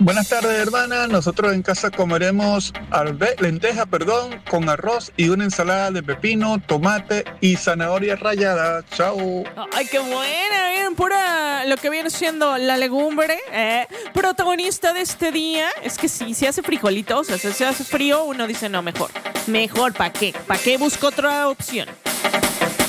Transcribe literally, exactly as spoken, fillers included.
Buenas tardes, hermana. Nosotros en casa comeremos arve- lenteja, perdón, con arroz y una ensalada de pepino, tomate y zanahoria rallada. Chao. Ay, qué buena, bien, pura lo que viene siendo la legumbre, eh, protagonista de este día. Es que sí, si hace frijolitos, o sea, si hace frío, uno dice no, mejor, mejor, ¿para qué? ¿Para qué busco otra opción?